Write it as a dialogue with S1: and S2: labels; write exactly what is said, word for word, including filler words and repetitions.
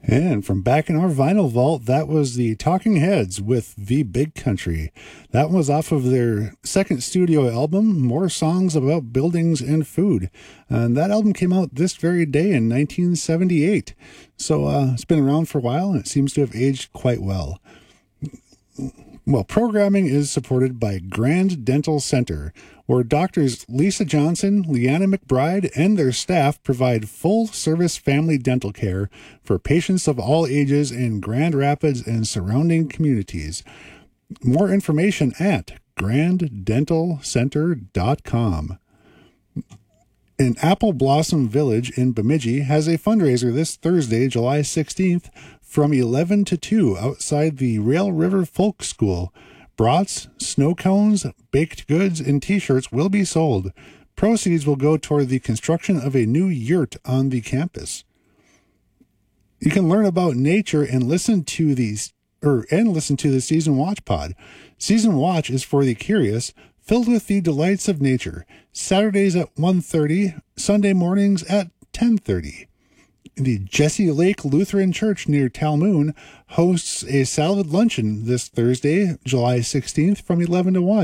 S1: And from back in our vinyl vault, that was the Talking Heads with The Big Country. That was off of their second studio album, More Songs About Buildings and Food. And that album came out this very day in nineteen seventy-eight. So uh, it's been around for a while, and it seems to have aged quite well. Well, programming is supported by Grand Dental Center, where doctors Lisa Johnson, Leanna McBride, and their staff provide full-service family dental care for patients of all ages in Grand Rapids and surrounding communities. More information at grand dental center dot com. In Apple Blossom Village in Bemidji has a fundraiser this Thursday, July sixteenth, from eleven to two outside the Rail River Folk School. Brats, snow cones, baked goods, and t-shirts will be sold. Proceeds will go toward the construction of a new yurt on the campus. You can learn about nature and listen to these or and listen to the Season Watch pod. Season Watch is for the curious, filled with the delights of nature. Saturdays at one thirty, Sunday mornings at ten thirty. The Jesse Lake Lutheran Church near Talmoon hosts a salad luncheon this Thursday, July sixteenth, from eleven to one.